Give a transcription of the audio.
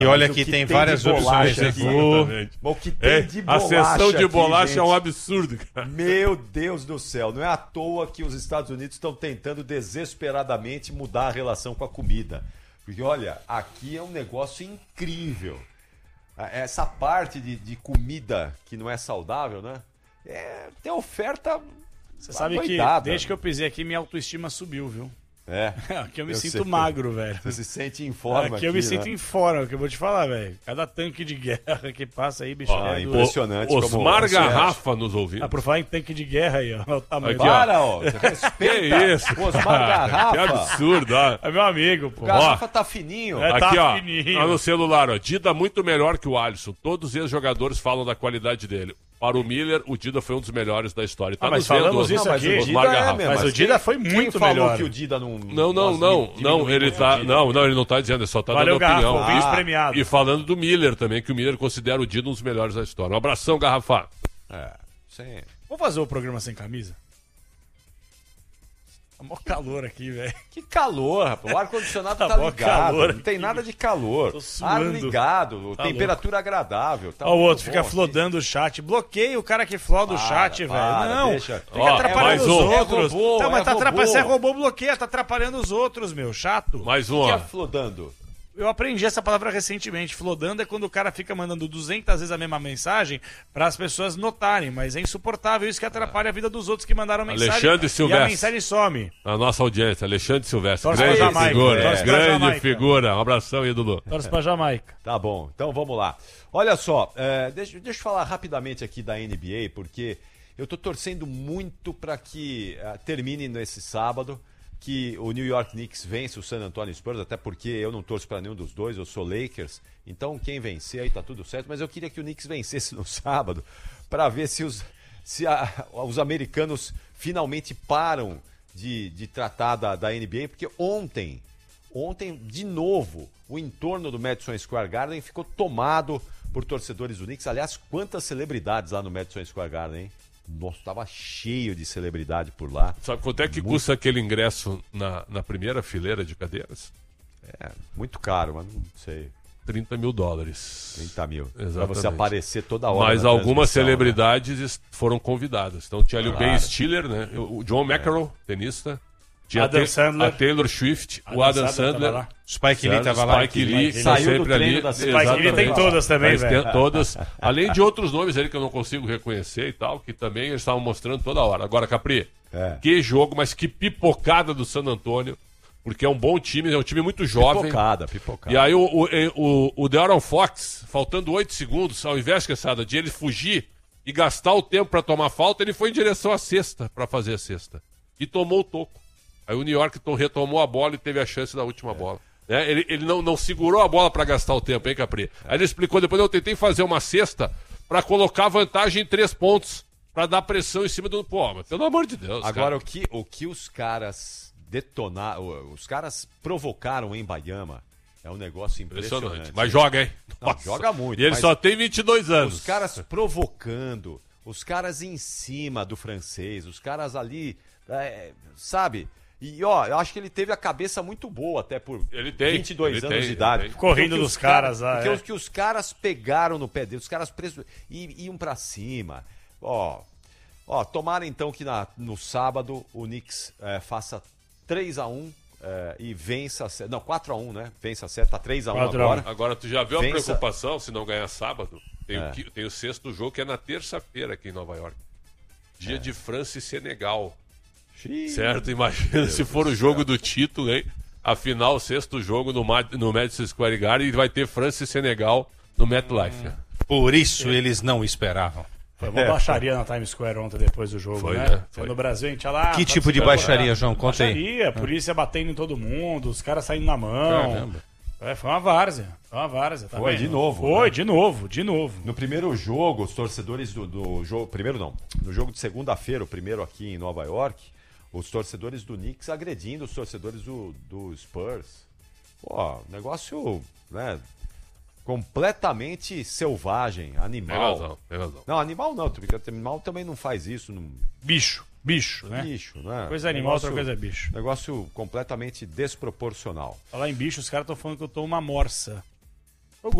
E olha que tem várias opções. O que tem de a bolacha sessão de aqui, bolacha gente, é um absurdo, cara. Meu Deus do céu, não é à toa que os Estados Unidos estão tentando desesperadamente mudar a relação com a comida. Porque, olha, aqui é um negócio incrível. Essa parte de comida que não é saudável, né? Tem oferta. Você sabe que desde que eu pisei aqui, minha autoestima subiu, viu? Aqui eu me sinto magro, velho. Você se sente em forma aqui eu me sinto em forma, que eu vou te falar, velho. Cada tanque de guerra que passa aí, bicho. Impressionante. Osmar Garrafa nos ouvindo. Por falar em tanque de guerra aí, ó. O tamanho respeita. Que isso? Osmar Garrafa. Que absurdo, ó. É meu amigo, pô. O Garrafa tá fininho. Aqui, tá ó. fininho. No celular, ó. Dida muito melhor que o Alisson. Todos os jogadores falam da qualidade dele. Para o Miller, o Dida foi um dos melhores da história. Tá mas falamos isso aqui. Mas o Dida foi muito melhor. Falou que o Dida não... Não, ele não tá dizendo, ele só tá dando opinião. Vice-premiado. E falando do Miller também, que o Miller considera o Dida um dos melhores da história. Um abração, Garrafa. Sim. Vamos fazer o programa sem camisa? Tá mó calor aqui, velho. Que calor, rapaz. O ar-condicionado tá ligado. Calor não tem nada de calor. Tô suando. Ar ligado, temperatura agradável. Tá o outro fica aqui. flodando o chat. Bloqueia o cara que floda o chat, velho. Não, deixa. Fica atrapalhando os outros. Mas você é robô, bloqueia, tá atrapalhando os outros, meu. Chato. Mais um, O que ó. é flodando? Eu aprendi essa palavra recentemente. Flodando é quando o cara fica mandando 200 vezes a mesma mensagem para as pessoas notarem, mas é insuportável isso que atrapalha a vida dos outros que mandaram mensagem. Alexandre Silvestre. E a mensagem some. A nossa audiência, Alexandre Silvestre. Torce pra Grande Jamaica. figura. Torce pra Grande Jamaica. figura. Um abração, ídolo. Torce pra Jamaica. Tá bom, então vamos lá. Olha só, deixa eu falar rapidamente aqui da NBA, porque eu tô torcendo muito para que termine nesse sábado, que o New York Knicks vence o San Antonio Spurs, até porque eu não torço para nenhum dos dois, eu sou Lakers, então quem vencer aí tá tudo certo, mas eu queria que o Knicks vencesse no sábado para ver se os americanos finalmente param de tratar da NBA, porque ontem, de novo, o entorno do Madison Square Garden ficou tomado por torcedores do Knicks. Aliás, quantas celebridades lá no Madison Square Garden, hein? Nossa, tava cheio de celebridade por lá. Sabe quanto é que custa aquele ingresso na primeira fileira de cadeiras? Muito caro, mas não sei. $30 mil. 30 mil. Exatamente. Pra você aparecer toda hora. Mas algumas celebridades foram convidadas. Então tinha ali o Ben Stiller, né? O John McEnroe, tenista. Tinha a Taylor Swift, o Adam Sandler. Spike Lee tava lá. Spike Lee saiu sempre do treino ali. da Spike Lee tem todas também, velho. Tem todas. Além de outros nomes ali que eu não consigo reconhecer e tal, que também eles estavam mostrando toda hora. Agora, Capri, que jogo, mas que pipocada do San Antonio. Porque é um bom time, é um time muito jovem. Pipocada. E aí o De'Aaron Fox, faltando 8 segundos, ao invés de ele fugir e gastar o tempo para tomar falta, ele foi em direção à cesta para fazer a cesta. E tomou o toco. Aí o New York retomou a bola e teve a chance da última bola. Ele não segurou a bola para gastar o tempo, hein, Capri? Aí ele explicou, depois eu tentei fazer uma cesta para colocar vantagem em 3 pontos, para dar pressão em cima do... Pô, mas pelo amor de Deus, Agora, cara. o que os caras detonaram, os caras provocaram em Bayama, é um negócio impressionante. Mas joga, hein? Não, joga muito. E ele só tem 22 anos. Os caras provocando, os caras em cima do francês, os caras ali, sabe... E, ó, eu acho que ele teve a cabeça muito boa, até por 22 anos de idade. Correndo dos caras lá. Porque o que os caras pegaram no pé dele, os caras presos, iam pra cima. Ó, tomara então que no sábado o Knicks faça 3-1 e vença... Não, 4-1, né? Vença certo, tá 3-1 agora. Agora, tu já viu a preocupação se não ganhar sábado? Tem o sexto jogo que é na terça-feira aqui em Nova York. Dia de França e Senegal. Certo? Imagina se for o jogo do título, hein? Afinal, o sexto jogo no Madison Square Garden e vai ter França e Senegal no MetLife. Por isso eles não esperavam. Foi uma baixaria na Times Square ontem depois do jogo, Foi, né? Foi. No Brasil a gente ia lá... Que tipo de baixaria, João? Conta aí. Baixaria, polícia batendo em todo mundo, os caras saindo na mão. Caramba. Foi uma várzea. Tá Foi vendo? de novo. Foi, né? de novo. No primeiro jogo, os torcedores do jogo... Primeiro não. No jogo de segunda-feira, o primeiro aqui em Nova York... Os torcedores do Knicks agredindo os torcedores do Spurs. Pô, negócio, né, completamente selvagem, animal. Tem razão. Não, animal não, porque animal também não faz isso. Não... Bicho, né? Bicho, né? Coisa animal, outra coisa é bicho. Negócio completamente desproporcional. Falar em bicho, os caras estão falando que eu tô uma morsa.